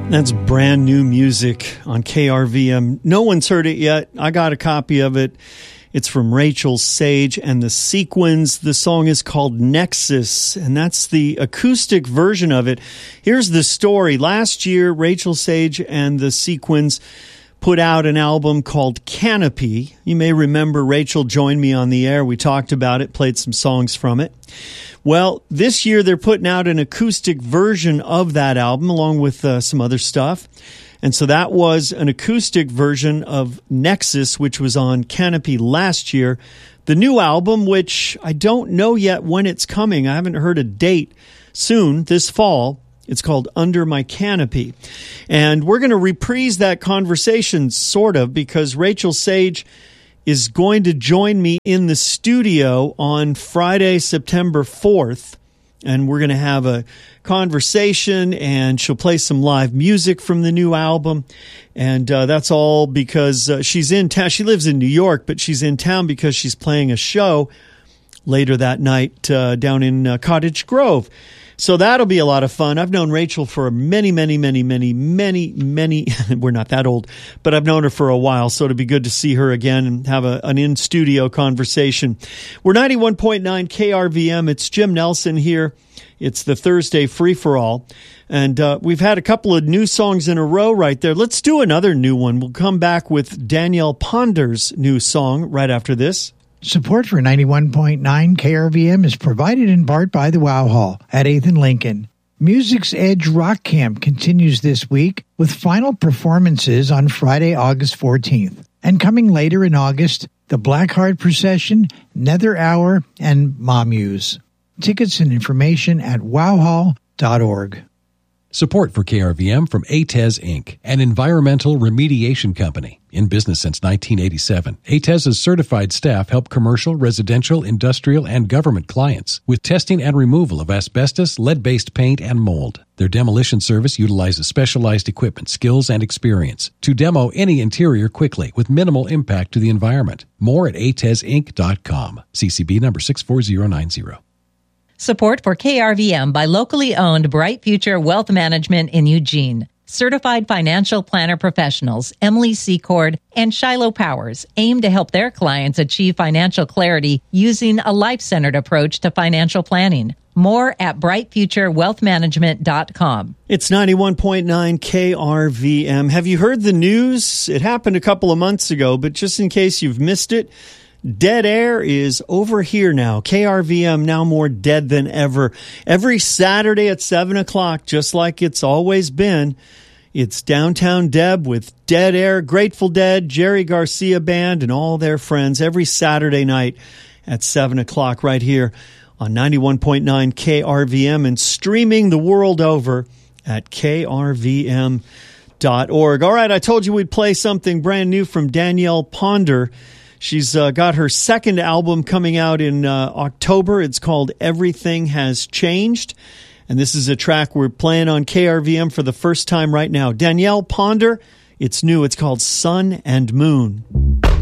That's brand new music on KRVM. No one's heard it yet. I got a copy of it. It's from Rachel Sage and the Sequins. The song is called Nexus, and that's the acoustic version of it. Here's the story. Last year, Rachel Sage and the Sequins put out an album called Canopy. You may remember Rachel joined me on the air. We talked about it, played some songs from it. Well, this year they're putting out an acoustic version of that album along with some other stuff. And so that was an acoustic version of Nexus, which was on Canopy last year. The new album, which I don't know yet when it's coming. I haven't heard a date. Soon, this fall. It's called Under My Canopy. And we're going to reprise that conversation, sort of, because Rachel Sage is going to join me in the studio on Friday, September 4th. And we're going to have a conversation, and she'll play some live music from the new album. And that's all because she's in town. She lives in New York, but she's in town because she's playing a show later that night down in Cottage Grove. So that'll be a lot of fun. I've known Rachel for many, we're not that old, but I've known her for a while, so it'll be good to see her again and have an in-studio conversation. We're 91.9 KRVM. It's Jim Nelson here. It's the Thursday Free-for-All, and we've had a couple of new songs in a row right there. Let's do another new one. We'll come back with Danielle Ponder's new song right after this. Support for 91.9 KRVM is provided in part by the Wow Hall at 8th and Lincoln. Music's Edge Rock Camp continues this week with final performances on Friday, August 14th. And coming later in August, the Blackheart Procession, Nether Hour, and Mamuse. Tickets and information at wowhall.org. Support for KRVM from ATES Inc., an environmental remediation company. In business since 1987, ATES's certified staff help commercial, residential, industrial, and government clients with testing and removal of asbestos, lead-based paint, and mold. Their demolition service utilizes specialized equipment, skills, and experience to demo any interior quickly with minimal impact to the environment. More at atesinc.com. CCB number 64090. Support for KRVM by locally owned Bright Future Wealth Management in Eugene. Certified financial planner professionals Emily Secord and Shiloh Powers aim to help their clients achieve financial clarity using a life-centered approach to financial planning. More at brightfuturewealthmanagement.com. It's 91.9 KRVM. Have you heard the news? It happened a couple of months ago, but just in case you've missed it, Dead Air is over here now. KRVM now more dead than ever. Every Saturday at 7 o'clock, just like it's always been, it's Downtown Deb with Dead Air, Grateful Dead, Jerry Garcia Band, and all their friends every Saturday night at 7 o'clock right here on 91.9 KRVM and streaming the world over at krvm.org. All right, I told you we'd play something brand new from Danielle Ponder. She's got her second album coming out in October. It's called Everything Has Changed. And this is a track we're playing on KRVM for the first time right now. Danielle Ponder, it's new. It's called Sun and Moon.